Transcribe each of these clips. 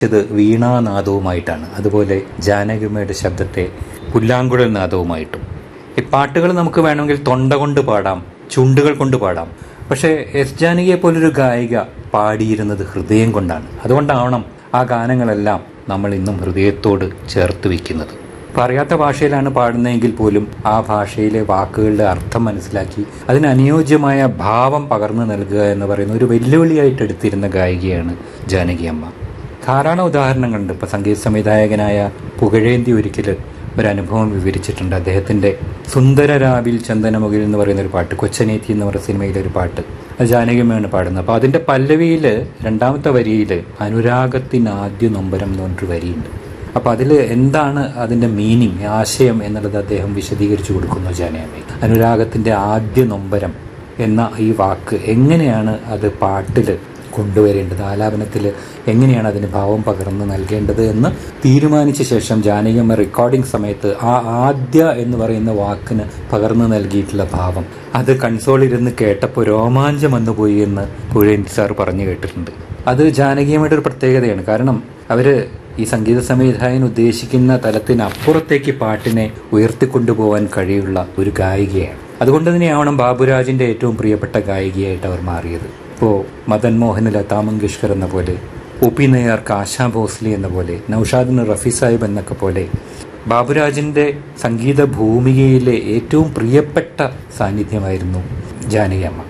ഇത് വീണാനാദവുമായിട്ടാണ്, അതുപോലെ ജാനകിയമ്മയുടെ ശബ്ദത്തെ പുല്ലാങ്കുഴൽ നാദവുമായിട്ടും. ഈ പാട്ടുകൾ നമുക്ക് വേണമെങ്കിൽ തൊണ്ട കൊണ്ട് പാടാം, ചുണ്ടുകൾ കൊണ്ട് പാടാം. പക്ഷേ എസ് ജാനകിയെ പോലൊരു ഗായിക പാടിയിരുന്നത് ഹൃദയം കൊണ്ടാണ്. അതുകൊണ്ടാവണം ആ ഗാനങ്ങളെല്ലാം നമ്മൾ ഇന്നും ഹൃദയത്തോട് ചേർത്ത് വയ്ക്കുന്നത്. പറയാത്ത ഭാഷയിലാണ് പാടുന്നതെങ്കിൽ പോലും ആ ഭാഷയിലെ വാക്കുകളുടെ അർത്ഥം മനസ്സിലാക്കി അതിന് അനുയോജ്യമായ ഭാവം പകർന്നു നൽകുക എന്ന് പറയുന്ന ഒരു വെല്ലുവിളിയായിട്ട് എടുത്തിരുന്ന ഗായികയാണ് ജാനകിയമ്മ. ധാരാളം ഉദാഹരണങ്ങളുണ്ട്. ഇപ്പോൾ സംഗീത സംവിധായകനായ പുകഴേന്തി ഒരിക്കൽ ഒരനുഭവം വിവരിച്ചിട്ടുണ്ട്. അദ്ദേഹത്തിൻ്റെ സുന്ദരരാവിൽ ചന്ദനമുകിൽ എന്ന് പറയുന്ന ഒരു പാട്ട്, കൊച്ചനേത്തി എന്ന് പറയുന്ന സിനിമയിലെ ഒരു പാട്ട്, അത് ജാനകിയമ്മയാണ് പാടുന്നത്. അപ്പോൾ അതിൻ്റെ പല്ലവിയിൽ രണ്ടാമത്തെ വരിയിൽ അനുരാഗത്തിന് ആദ്യ നൊമ്പരം എന്ന് പറഞ്ഞൊരു വരിയുണ്ട്. അപ്പോൾ അതിൽ എന്താണ് അതിൻ്റെ മീനിങ്, ആശയം എന്നുള്ളത് അദ്ദേഹം വിശദീകരിച്ചു കൊടുക്കുന്നു ജാനകിയമ്മ. അനുരാഗത്തിൻ്റെ ആദ്യ നൊമ്പരം എന്ന ഈ വാക്ക് എങ്ങനെയാണ് അത് പാട്ടിൽ കൊണ്ടുവരേണ്ടത്, ആലാപനത്തിൽ എങ്ങനെയാണ് അതിന് ഭാവം പകർന്ന് നൽകേണ്ടത് എന്ന് തീരുമാനിച്ച ശേഷം ജാനകിയമ്മ റെക്കോർഡിംഗ് സമയത്ത് ആ ആദ്യ എന്ന് പറയുന്ന വാക്കിന് പകർന്നു നൽകിയിട്ടുള്ള ഭാവം അത് കൺസോളിരുന്ന് കേട്ടപ്പോൾ രോമാഞ്ചം വന്നുപോയി എന്ന് പുഴേന്തി സാർ പറഞ്ഞു കേട്ടിട്ടുണ്ട്. അത് ജാനകിയമ്മയുടെ ഒരു പ്രത്യേകതയാണ്. കാരണം അവർ ഈ സംഗീത സംവിധായകൻ ഉദ്ദേശിക്കുന്ന തലത്തിനപ്പുറത്തേക്ക് പാട്ടിനെ ഉയർത്തിക്കൊണ്ടുപോകാൻ കഴിയുള്ള ഒരു ഗായികയാണ്. അതുകൊണ്ട് തന്നെയാവണം ബാബുരാജിൻ്റെ ഏറ്റവും പ്രിയപ്പെട്ട ഗായികയായിട്ട് അവർ മാറിയത്. ഇപ്പോൾ മദൻ മോഹന് ലതാ മങ്കേഷ്കർ എന്ന പോലെ, ഒ.പി. നയ്യാർക്ക് ആശാ ഭോസ്ലെ എന്ന പോലെ, നൗഷാദിന് റഫി സാഹിബ് എന്നൊക്കെ പോലെ ബാബുരാജിൻ്റെ സംഗീത ഭൂമികയിലെ ഏറ്റവും പ്രിയപ്പെട്ട സാന്നിധ്യമായിരുന്നു ജാനകിയമ്മ.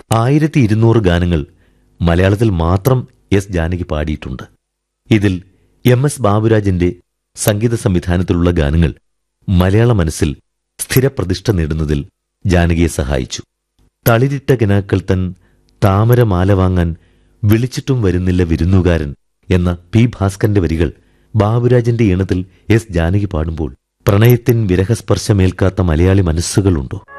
1200 ഗാനങ്ങൾ മലയാളത്തിൽ മാത്രം എസ് ജാനകി പാടിയിട്ടുണ്ട്. ഇതിൽ എം.എസ്. ബാബുരാജിന്റെ സംഗീത സംവിധാനത്തിലുള്ള ഗാനങ്ങൾ മലയാള മനസ്സിൽ സ്ഥിരപ്രതിഷ്ഠ നേടുന്നതിൽ ജാനകിയെ സഹായിച്ചു. തളിരിട്ട കിനാക്കൾ തൻ താമരമാല വാങ്ങാൻ വിളിച്ചിട്ടും വരുന്നില്ല വിരുന്നുകാരൻ എന്ന പി. ഭാസ്കരന്റെ വരികൾ ബാബുരാജിന്റെ ഈണത്തിൽ എസ് ജാനകി പാടുമ്പോൾ പ്രണയത്തിൻ വിരഹസ്പർശമേൽക്കാത്ത മലയാളി മനസ്സുകളുണ്ടോ?